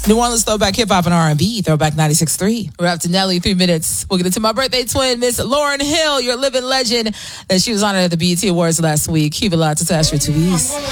New Orleans throwback hip hop and R&B, throwback 96.3. We're up to Nelly, 3 minutes. We'll get into my birthday twin, Miss Lauryn Hill, your living legend. And she was honored at the BET Awards last week. Keep it locked to Tasha 2 East.